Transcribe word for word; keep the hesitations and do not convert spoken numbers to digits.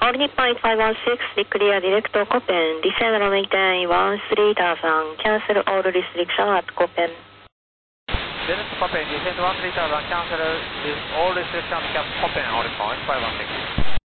All Nippon eight five one six, declare direct to Copen. Descend runway ten one three thousand. Cancel all restriction at Copen. Direct to Copen, descend one three thousand. Cancel all restriction at Copen. All Nippon eight five one six.